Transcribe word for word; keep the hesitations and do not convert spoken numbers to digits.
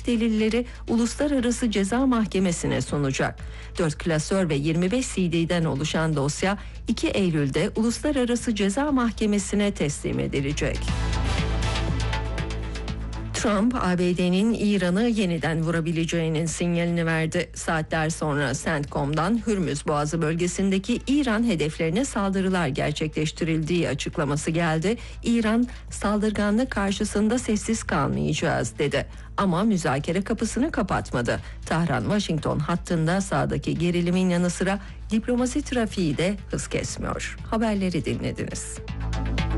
güvenlik delilleri Uluslararası Ceza Mahkemesi'ne sunacak. dört klasör ve yirmi beş C D'den oluşan dosya iki Eylül'de Uluslararası Ceza Mahkemesi'ne teslim edilecek. Trump, A B D'nin İran'ı yeniden vurabileceğinin sinyalini verdi. Saatler sonra CENTCOM'dan Hürmüz Boğazı bölgesindeki İran hedeflerine saldırılar gerçekleştirildiği açıklaması geldi. İran, saldırganlık karşısında sessiz kalmayacağız dedi. Ama müzakere kapısını kapatmadı. Tahran-Washington hattında sahadaki gerilimin yanı sıra diplomasi trafiği de hız kesmiyor. Haberleri dinlediniz.